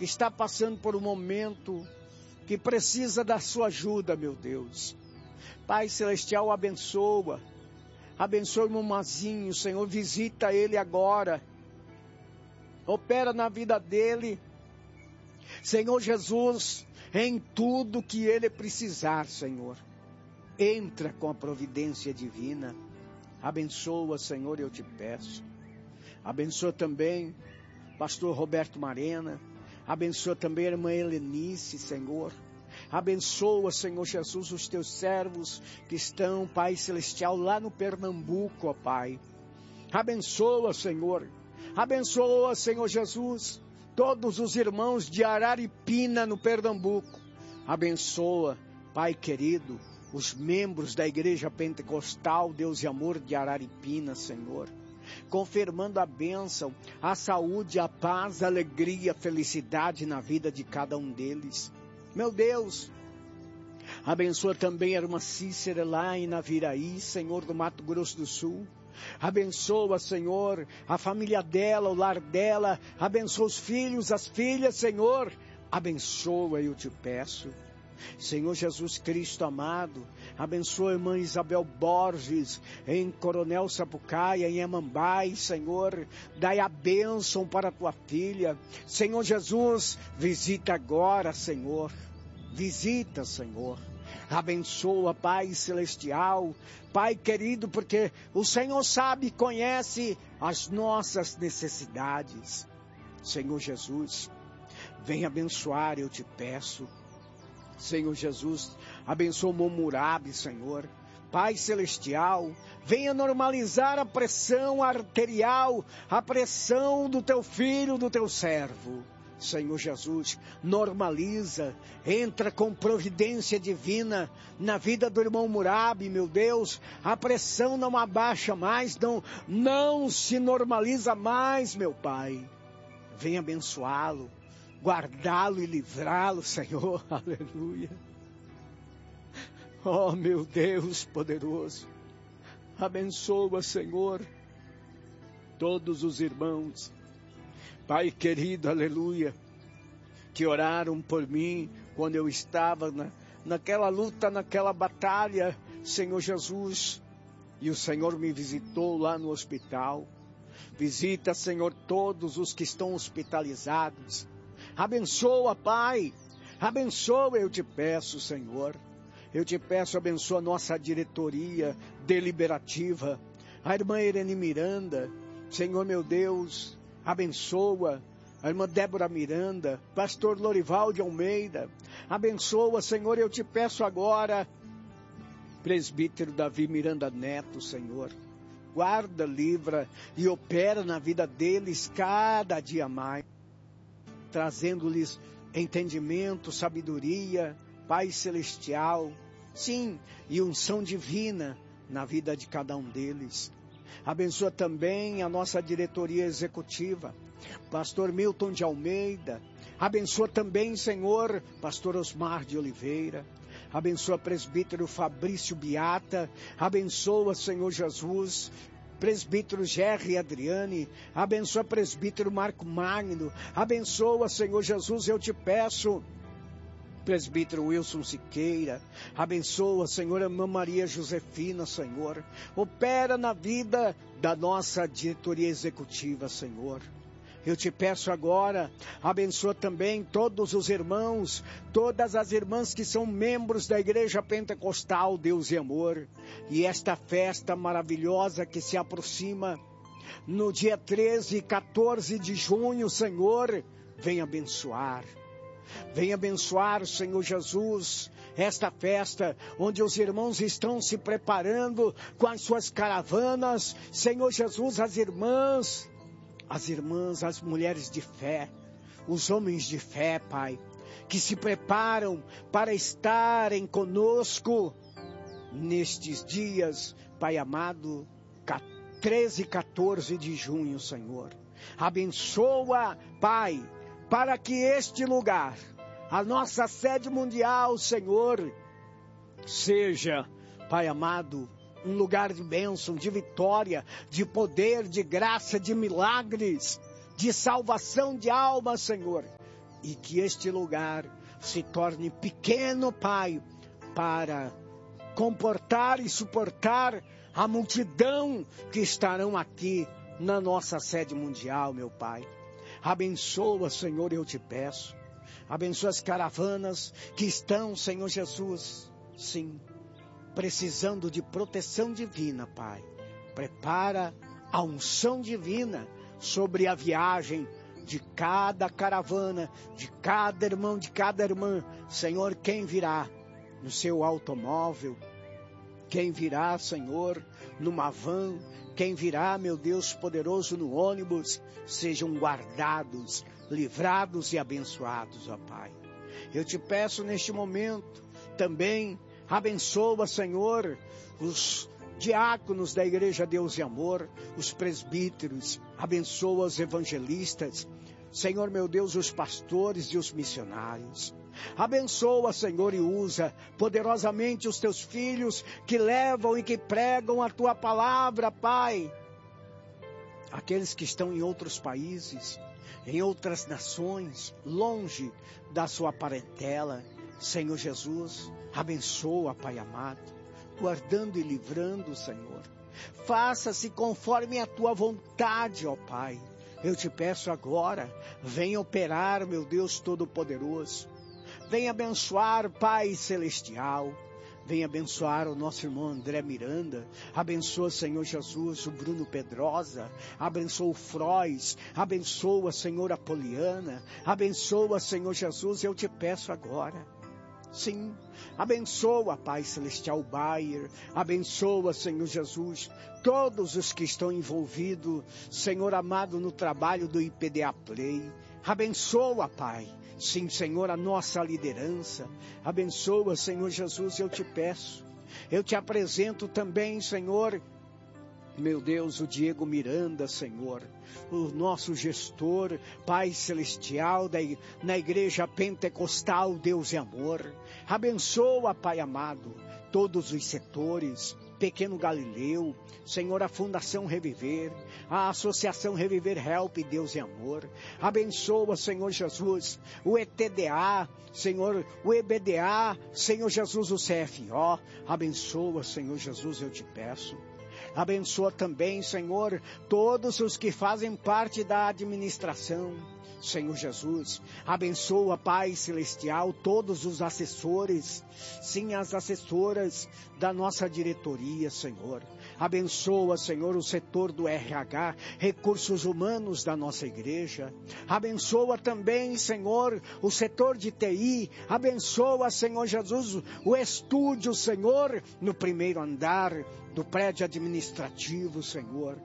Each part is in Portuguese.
que está passando por um momento que precisa da sua ajuda, meu Deus. Pai Celestial, abençoa o irmão Mazinho, Senhor, visita ele agora, opera na vida dele, Senhor Jesus, em tudo que ele precisar, Senhor, entra com a providência divina, abençoa, Senhor, eu te peço, abençoa também pastor Roberto Marena, abençoa também a irmã Helenice, Senhor, abençoa, Senhor Jesus, os teus servos que estão, Pai Celestial, lá no Pernambuco, ó Pai. Abençoa, Senhor. Abençoa, Senhor Jesus, todos os irmãos de Araripina, no Pernambuco. Abençoa, Pai querido, os membros da Igreja Pentecostal, Deus e Amor de Araripina, Senhor. Confirmando a bênção, a saúde, a paz, a alegria, a felicidade na vida de cada um deles. Meu Deus, abençoa também a irmã Cícera lá em Naviraí, Senhor, do Mato Grosso do Sul. Abençoa, Senhor, a família dela, o lar dela. Abençoa os filhos, as filhas, Senhor. Abençoa, eu te peço. Senhor Jesus Cristo amado, abençoa a irmã Isabel Borges, em Coronel Sapucaia, em Amambai, Senhor, dai a bênção para a tua filha. Senhor Jesus, visita agora, Senhor, visita, Senhor. Abençoa, Pai Celestial, Pai querido, porque o Senhor sabe e conhece as nossas necessidades. Senhor Jesus, vem abençoar, eu te peço. Senhor Jesus, abençoa o Momurabi, Senhor. Pai Celestial, venha normalizar a pressão arterial, a pressão do teu filho, do teu servo. Senhor Jesus, normaliza, entra com providência divina na vida do irmão Murabi, meu Deus. A pressão não abaixa mais, não se normaliza mais, meu Pai. Venha abençoá-lo, guardá-lo e livrá-lo, Senhor, aleluia. Oh, meu Deus poderoso, abençoa, Senhor, todos os irmãos, Pai querido, aleluia, que oraram por mim quando eu estava naquela luta, naquela batalha, Senhor Jesus, e o Senhor me visitou lá no hospital. Visita, Senhor, todos os que estão hospitalizados. Abençoa, Pai, abençoa, eu te peço, Senhor. Eu te peço, abençoa a nossa diretoria deliberativa, a irmã Irene Miranda, Senhor meu Deus, abençoa a irmã Débora Miranda, pastor Lorival de Almeida, abençoa, Senhor, eu te peço agora, presbítero Davi Miranda Neto, Senhor, guarda, livra e opera na vida deles cada dia mais, trazendo-lhes entendimento, sabedoria, Pai Celestial, sim, e unção divina na vida de cada um deles. Abençoa também a nossa diretoria executiva, pastor Milton de Almeida. Abençoa também, Senhor, pastor Osmar de Oliveira. Abençoa presbítero Fabrício Biata. Abençoa, Senhor Jesus, presbítero Gerry Adriane. Abençoa presbítero Marco Magno. Abençoa, Senhor Jesus, eu te peço, presbítero Wilson Siqueira, abençoa, Senhor, a irmã Maria Josefina, Senhor, opera na vida da nossa diretoria executiva, Senhor. Eu te peço agora, abençoa também todos os irmãos, todas as irmãs que são membros da Igreja Pentecostal, Deus e Amor, e esta festa maravilhosa que se aproxima no dia 13 e 14 de junho, Senhor, vem abençoar. Venha abençoar, Senhor Jesus, esta festa, onde os irmãos estão se preparando com as suas caravanas. Senhor Jesus, as irmãs, as mulheres de fé, os homens de fé, Pai, que se preparam para estarem conosco nestes dias, Pai amado, 13 e 14 de junho, Senhor. Abençoa, Pai, para que este lugar, a nossa sede mundial, Senhor, seja, Pai amado, um lugar de bênção, de vitória, de poder, de graça, de milagres, de salvação de almas, Senhor. e que este lugar se torne pequeno, Pai, para comportar e suportar a multidão que estarão aqui na nossa sede mundial, meu Pai. Abençoa, Senhor, eu te peço. Abençoa as caravanas que estão, Senhor Jesus, sim, precisando de proteção divina, Pai. Prepara a unção divina sobre a viagem de cada caravana, de cada irmão, de cada irmã. Senhor, quem virá no seu automóvel, quem virá, Senhor, numa van, quem virá, meu Deus poderoso, no ônibus, sejam guardados, livrados e abençoados, ó Pai. Eu te peço neste momento também, abençoa, Senhor, os diáconos da Igreja Deus e Amor, os presbíteros, abençoa os evangelistas, Senhor meu Deus, os pastores e os missionários. Abençoa, Senhor, e usa poderosamente os teus filhos que levam e que pregam a tua palavra, Pai. Aqueles que estão em outros países, em outras nações, longe da sua parentela, Senhor Jesus, abençoa, Pai amado, guardando e livrando, Senhor. Faça-se conforme a tua vontade, ó Pai. Eu te peço agora, venha operar, meu Deus Todo-Poderoso. Venha abençoar, Pai Celestial. Venha abençoar o nosso irmão André Miranda. Abençoa, Senhor Jesus, o Bruno Pedrosa. Abençoa o Frois. Abençoa, Senhor, a Poliana. Abençoa, Senhor Jesus, eu te peço agora. Sim, abençoa, Pai Celestial Bayer, abençoa, Senhor Jesus, todos os que estão envolvidos, Senhor amado, no trabalho do IPDA Play. Abençoa, Pai, sim, Senhor, a nossa liderança. Abençoa, Senhor Jesus, eu te peço. Eu te apresento também, Senhor, meu Deus, o Diego Miranda, Senhor, o nosso gestor, Pai Celestial, na Igreja Pentecostal Deus e Amor. Abençoa, Pai amado, todos os setores, Pequeno Galileu, Senhor, a Fundação Reviver, a Associação Reviver Help Deus e Amor. Abençoa, Senhor Jesus, o ETDA, Senhor, o EBDA, Senhor Jesus, o CFO. Abençoa, Senhor Jesus, eu te peço. Abençoa também, Senhor, todos os que fazem parte da administração, Senhor Jesus. Abençoa, Pai Celestial, todos os assessores, sim, as assessoras da nossa diretoria, Senhor. Abençoa, Senhor, o setor do RH, recursos humanos da nossa igreja. Abençoa também, Senhor, o setor de TI. Abençoa, Senhor Jesus, o estúdio, Senhor, no primeiro andar do prédio administrativo, Senhor.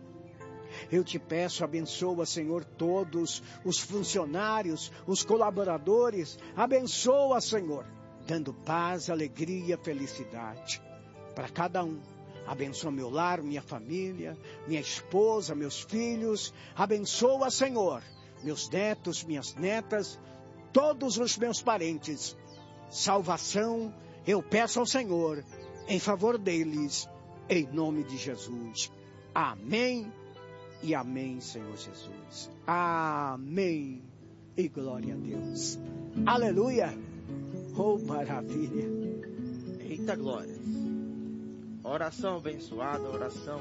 Eu te peço, abençoa, Senhor, todos os funcionários, os colaboradores. Abençoa, Senhor, dando paz, alegria, felicidade para cada um. Abençoa meu lar, minha família, minha esposa, meus filhos. Abençoa, Senhor, meus netos, minhas netas, todos os meus parentes. Salvação, eu peço ao Senhor, em favor deles, em nome de Jesus. Amém e amém, Senhor Jesus. Amém e glória a Deus. Aleluia. Oh, maravilha. Eita glória. Oração abençoada, oração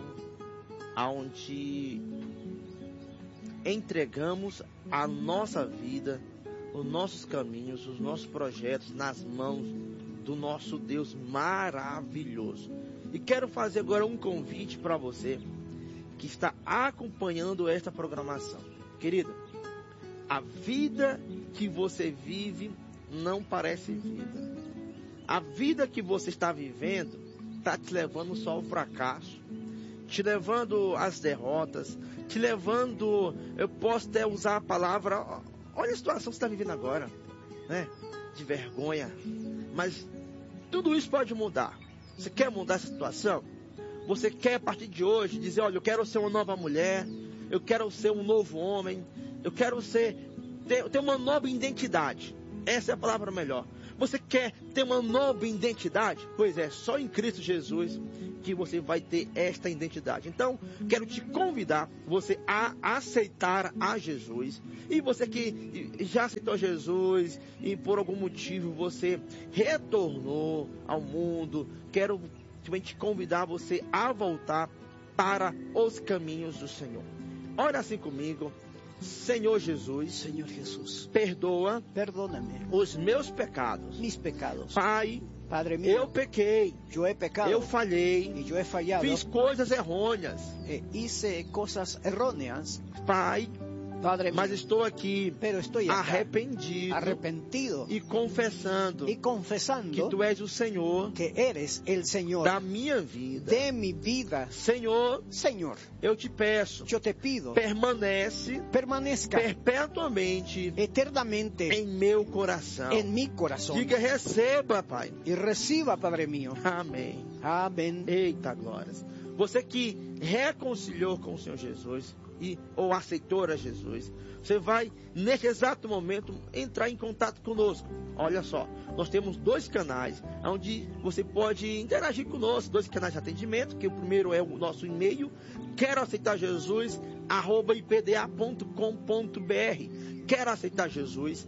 onde entregamos a nossa vida, os nossos caminhos, os nossos projetos nas mãos do nosso Deus maravilhoso. E quero fazer agora um convite para você que está acompanhando esta programação. Querida, a vida que você vive não parece vida. A vida que você está vivendo está te levando só ao fracasso, te levando às derrotas, te levando, eu posso até usar a palavra, olha a situação que você está vivendo agora, né? De vergonha. Mas tudo isso pode mudar. Você quer mudar essa situação? Você quer a partir de hoje dizer, olha, eu quero ser uma nova mulher, eu quero ser um novo homem, eu quero ter uma nova identidade. Essa é a palavra melhor. Você quer ter uma nova identidade? Pois é, só em Cristo Jesus que você vai ter esta identidade. Então, quero te convidar você a aceitar a Jesus. E você que já aceitou Jesus e por algum motivo você retornou ao mundo, quero também te convidar você a voltar para os caminhos do Senhor. Ora assim comigo. Senhor Jesus, Senhor Jesús, perdona-me os meus pecados. mis pecados. Pai, Padre mío, eu pequei, yo he pecado eu falhei, y yo he fallado. fiz coisas errôneas. Hice cosas erróneas, Pai, Padre mío, mas estou aqui pero estoy acá, arrependido y confessando confesando que Tu és o Senhor que eres el Señor da minha vida. de mi vida. Senhor, Señor, eu te peço, yo te pido, permanece permanezca perpetuamente eternamente em meu coração. en mi corazón. Diga, receba, Pai. Y reciba, Padre mío. Amém. Amén. Eita glórias. Você que reconciliou com o Senhor Jesus ou aceitou a Jesus, você vai, neste exato momento, entrar em contato conosco. Olha só, nós temos 2 canais onde você pode interagir conosco, 2 canais de atendimento, que o primeiro é o nosso e-mail, quero aceitar Jesus, @ipda.com.br. Quero aceitar Jesus,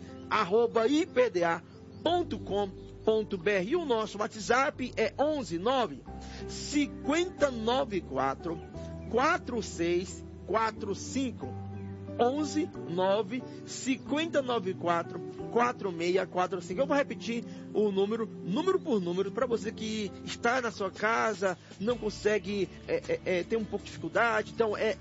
@ipda.com.br. E o nosso WhatsApp é 11 9 5094 4645. 11 9 5094 4645. Eu vou repetir o número por número, para você que está na sua casa, não consegue, tem um pouco de dificuldade. Então é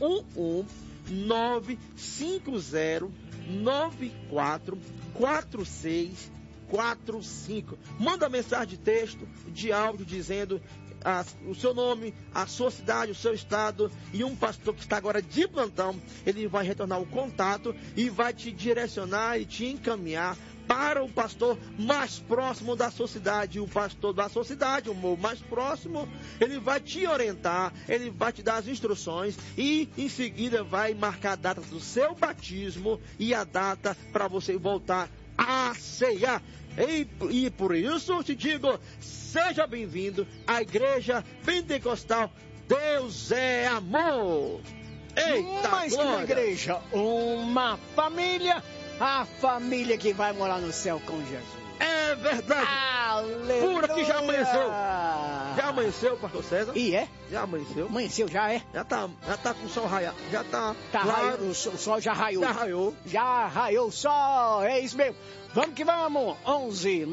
11950944645. Manda mensagem de texto, de áudio, dizendo o seu nome, a sua cidade, o seu estado, e um pastor que está agora de plantão, ele vai retornar o contato e vai te direcionar e te encaminhar para o pastor mais próximo da sua cidade. O pastor da sua cidade, o mais próximo, ele vai te orientar, ele vai te dar as instruções e em seguida vai marcar a data do seu batismo e a data para você voltar a ceiar. E por isso eu te digo, seja bem-vindo à Igreja Pentecostal Deus é Amor. Eita, mais que uma glória. igreja, uma família, a família que vai morar no céu com Jesus. É verdade. Aleluia. Pura que já amanheceu. Já amanheceu, pastor César? E é? Já amanheceu? Amanheceu, já é? Já tá com o sol raiado. Já tá Claro, o sol já raiou. Já raiou. Já raiou o sol, é isso mesmo. Vamos que vamos, 11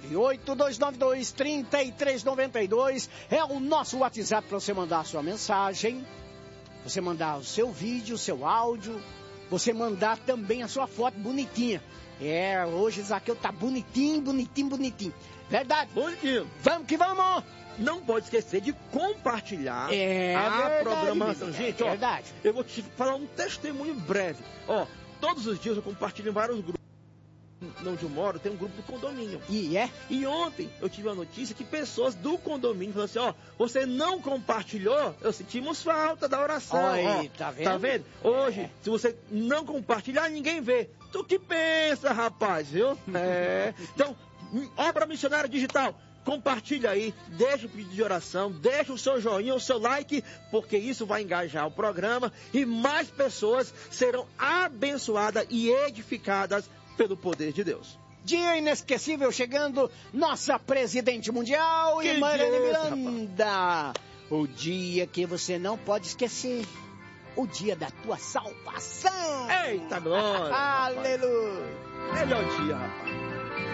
98292 3392 é o nosso WhatsApp para você mandar a sua mensagem, você mandar o seu vídeo, o seu áudio, você mandar também a sua foto bonitinha. Hoje Zaqueu tá bonitinho. Verdade? Bonitinho. Vamos que vamos! Não pode esquecer de compartilhar a verdade, programação. Gente, ó, verdade. eu vou te falar um testemunho breve. Ó, todos os dias eu compartilho em vários grupos. Onde eu moro, tem um grupo do condomínio. E ontem eu tive a notícia que pessoas do condomínio falaram assim, ó, você não compartilhou, eu sentimos falta da oração. Oi, ó, tá vendo? Tá vendo? Hoje, se você não compartilhar, ninguém vê. Tu que pensa, rapaz, viu? Então, obra missionária digital. Compartilha aí, deixa o pedido de oração, deixa o seu joinha, o seu like, porque isso vai engajar o programa e mais pessoas serão abençoadas e edificadas pelo poder de Deus. Dia inesquecível chegando, nossa presidente mundial, Marlene Miranda. O dia que você não pode esquecer. O dia da tua salvação. Eita glória! Aleluia! Melhor dia, rapaz.